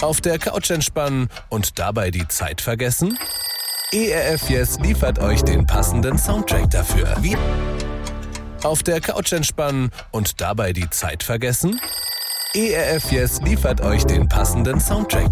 Auf der Couch entspannen und dabei die Zeit vergessen? ERF Yes liefert euch den passenden Soundtrack dafür. Wie auf der Couch entspannen und dabei die Zeit vergessen? ERF Yes liefert euch den passenden Soundtrack